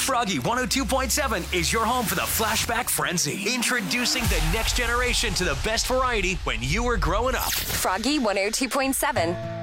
Froggy 102.7 is your home for the Flashback Frenzy. Introducing the next generation to the best variety when you were growing up. Froggy 102.7.